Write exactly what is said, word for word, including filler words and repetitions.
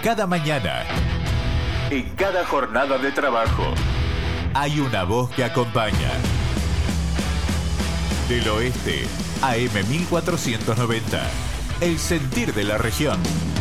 cada mañana, en cada jornada de trabajo, hay una voz que acompaña. Del oeste, A M mil cuatrocientos noventa. El sentir de la región.